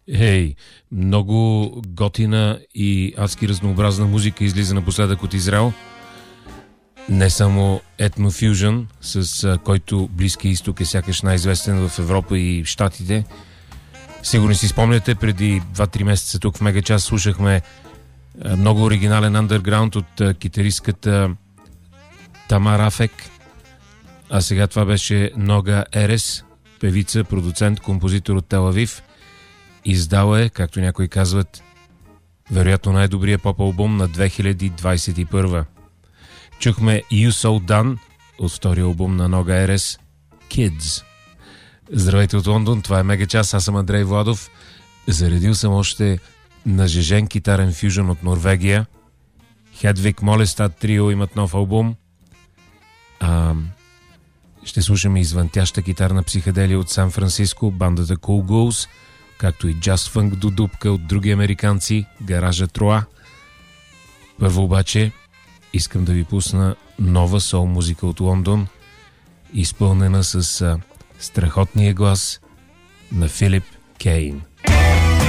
Много готина и адски разнообразна музика излиза напоследък от Израел. Не само етнофюжън, с който Близкия изток е сякаш най-известен в Европа и Щатите. Сигурно си спомняте, преди 2-3 месеца тук в Мегачас слушахме много оригинален андерграунд от китаристката Тамар Афек. А сега това беше Нога Ерес, певица, продуцент, композитор от Тел Авив. Издала е, както някои казват, вероятно най-добрия поп-албум на 2021. Чухме You So Done от втория албум на Нога Ерес, Kids. Здравейте от Лондон, това е Мегачас, аз съм Андрей Владов. Заредил съм още нажежен китарен фюжън от Норвегия. Хедвиг Молестад трио имат нов албум. Ще слушаме извънтяща китарна психоделия от Сан Франциско, бандата Cool Ghouls, както и джаз фънк до дупка от други американци, Гаража Троа. Първо обаче искам да ви пусна нова сол музика от Лондон, изпълнена с страхотния глас на Филип Кейн.